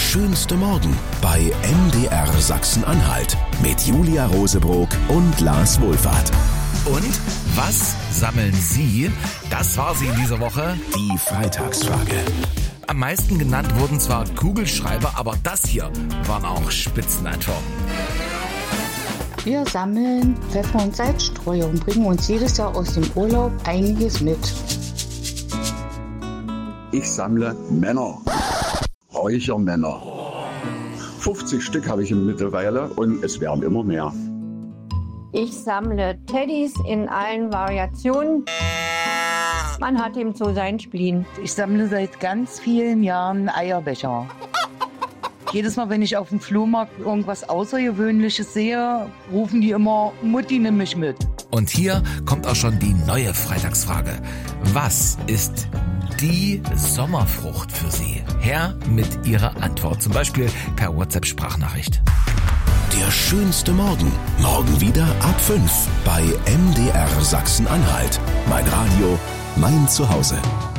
schönste Morgen bei MDR Sachsen-Anhalt mit Julia Rosebrock und Lars Wohlfahrt. Und was sammeln Sie? Das war sie in dieser Woche. Die Freitagsfrage. Am meisten genannt wurden zwar Kugelschreiber, aber das hier waren auch Spitzenantworten. Wir sammeln Pfeffer- und Salzstreuer und bringen uns jedes Jahr aus dem Urlaub einiges mit. Ich sammle Männer, Räuchermänner. 50 Stück habe ich mittlerweile und es werden immer mehr. Ich sammle Teddys in allen Variationen. Man hat ihm so seinen Spleen. Ich sammle seit ganz vielen Jahren Eierbecher. Jedes Mal, wenn ich auf dem Flohmarkt irgendwas Außergewöhnliches sehe, rufen die immer, Mutti, nimm mich mit. Und hier kommt auch schon die neue Freitagsfrage. Was ist die Sommerfrucht für Sie? Her mit Ihrer Antwort, zum Beispiel per WhatsApp-Sprachnachricht. Der schönste Morgen. Morgen wieder ab 5 bei MDR Sachsen-Anhalt. Mein Radio, mein Zuhause.